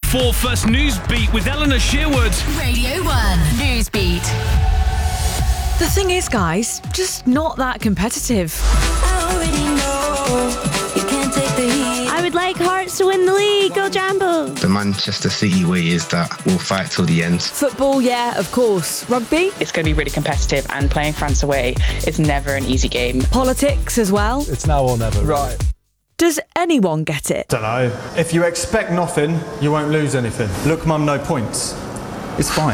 4 First News Beat with Eleanor Sherwood. Radio 1 News Beat. The thing is, guys, just not that competitive. I already know you can't take the heat. I would like Hearts to win the league. Go Jambo. The Manchester City way is that we'll fight till the end. Football, yeah, of course. Rugby? It's going to be really competitive, and playing France away is never an easy game. Politics as well. It's now or never. Right. Does anyone get it? Don't know. If you expect nothing, you won't lose anything. Look, mum, no points. It's fine.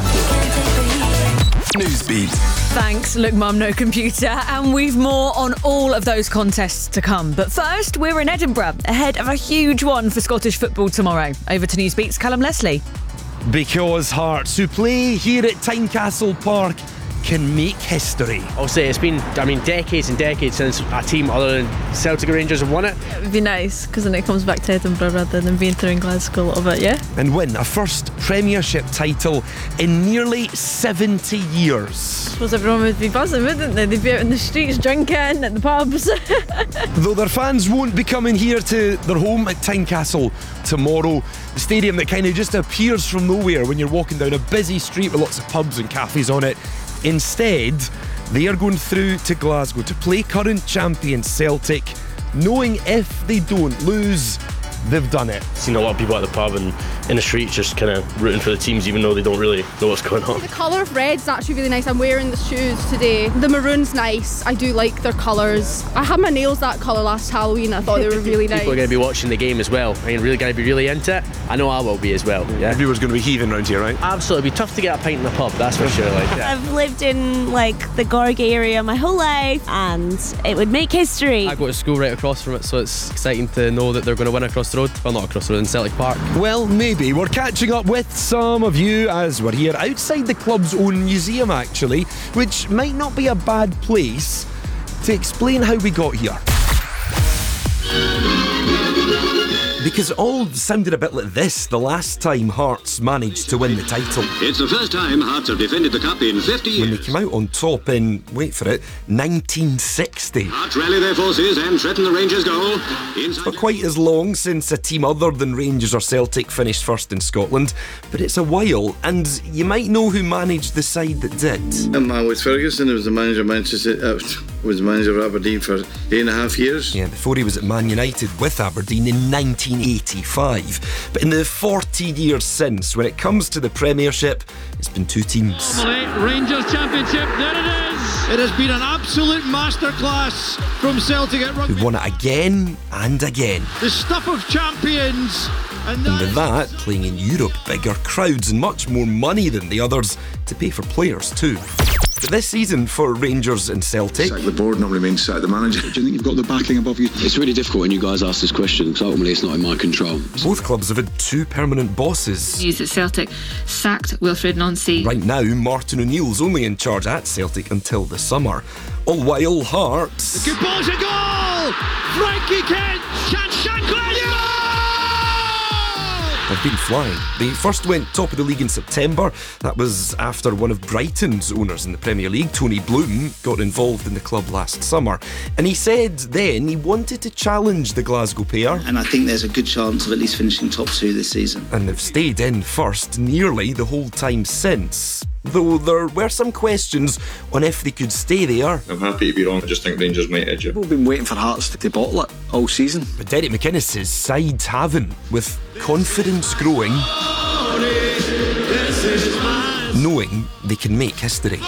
Newsbeat. Thanks, Look Mum No Computer, and we've more on all of those contests to come. But first, we're in Edinburgh, ahead of a huge one for Scottish football tomorrow. Over to Newsbeat's Callum Leslie. Because Hearts, who play here at Tynecastle Park, can make history. I'll say it's been, decades and decades since a team other than Celtic or Rangers have won it. It would be nice, because then it comes back to Edinburgh rather than being through in Glasgow a little bit, yeah? And win a first Premiership title in nearly 70 years. I suppose everyone would be buzzing, wouldn't they? They'd be out in the streets drinking, at the pubs. Though their fans won't be coming here to their home at Tynecastle tomorrow, the stadium that kind of just appears from nowhere when you're walking down a busy street with lots of pubs and cafes on it. Instead, they are going through to Glasgow to play current champion Celtic, knowing if they don't lose, they've done it. Seen a lot of people at the pub and in the streets just kind of rooting for the teams, even though they don't really know what's going on. The colour of red's actually really nice. I'm wearing the shoes today. The maroon's nice. I do like their colours. I had my nails that colour last Halloween. I thought they were really nice. People are going to be watching the game as well. Really going to be really into it. I know I will be as well. Yeah. Everyone's going to be heaving around here, right? Absolutely. It'd be tough to get a pint in the pub, that's for sure. I've lived in the Gorgie area my whole life, and it would make history. I go to school right across from it, so it's exciting to know that they're going to win across the road. Well, not across the road, in Celtic Park. Well, maybe. We're catching up with some of you as we're here outside the club's own museum, actually, which might not be a bad place to explain how we got here. Because it all sounded a bit like this the last time Hearts managed to win the title. It's the first time Hearts have defended the Cup in 50 years. When they came out on top in, wait for it, 1960. Hearts rally their forces and threaten the Rangers' goal. For quite as long since a team other than Rangers or Celtic finished first in Scotland, but it's a while, and you might know who managed the side that did. I'm Alex Ferguson. I was the manager of Manchester. Was the manager of Aberdeen for 8.5 years. Yeah, before he was at Man United with Aberdeen in 1985. But in the 14 years since, when it comes to the Premiership, it's been two teams. Rangers Championship, there it is! It has been an absolute masterclass from Celtic at rugby. Who won it again and again. The stuff of champions. And with that, playing in Europe, bigger crowds and much more money than the others to pay for players too. But this season for Rangers and Celtic, sack the board normally means sack the manager. Do you think you've got the backing above you? It's really difficult when you guys ask this question because ultimately it's not in my control. Both clubs have had two permanent bosses. News at Celtic sacked Wilfred Nancy. Right now, Martin O'Neill's only in charge at Celtic until the summer. All while Hearts... The good ball's a goal! Frankie Kent! Shankland! Yeah! have been flying. They first went top of the league in September. That was after one of Brighton's owners in the Premier League, Tony Bloom, got involved in the club last summer. And he said then he wanted to challenge the Glasgow pair. And I think there's a good chance of at least finishing top two this season. And they've stayed in first nearly the whole time since. Though there were some questions on if they could stay there. I'm happy to be wrong, I just think Rangers might edge it. We've been waiting for Hearts to bottle it all season. But Derek McInnes' side haven't, with confidence growing, knowing they can make history.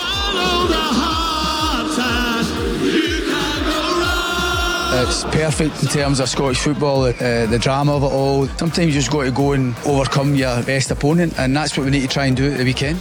It's perfect in terms of Scottish football, the drama of it all. Sometimes you just got to go and overcome your best opponent, and that's what we need to try and do at the weekend.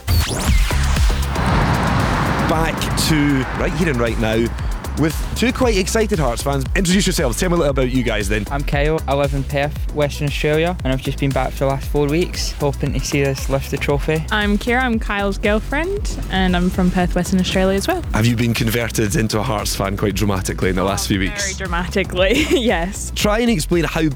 Back to right here and right now with two quite excited Hearts fans. Introduce yourselves, tell me a little about you guys then. I'm Kyle, I live in Perth, Western Australia, and I've just been back for the last 4 weeks, hoping to see us lift the trophy. I'm Kira, I'm Kyle's girlfriend, and I'm from Perth, Western Australia as well. Have you been converted into a Hearts fan quite dramatically in the last few weeks? Very dramatically, yes. Try and explain how